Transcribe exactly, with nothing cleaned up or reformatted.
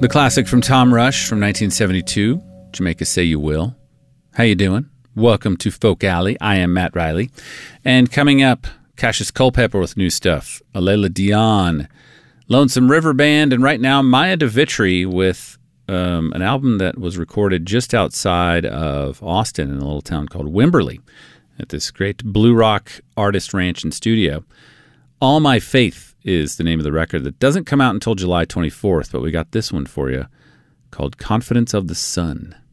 The classic from Tom Rush from nineteen seventy-two, Jamaica Say You Will. How you doing? Welcome to Folk Alley. I am Matt Riley. And coming up, Cassius Culpepper with new stuff, Alela Dion, Lonesome River Band, and right now Maya DeVitri with um, an album that was recorded just outside of Austin in a little town called Wimberley at this great blue rock artist ranch and studio. All My Faith is the name of the record that doesn't come out until July twenty-fourth, but we got this one for you called Confidence of the Sun.